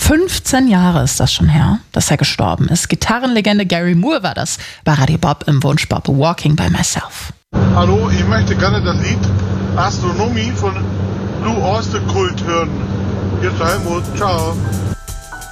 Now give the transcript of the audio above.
15 Jahre ist das schon her, dass er gestorben ist. Gitarrenlegende Gary Moore war das bei Radio Bob im Wunschbob Walking by Myself. Hallo, ich möchte gerne das Lied Astronomie von Blue Oyster Cult hören. Jetzt Helmut, ciao.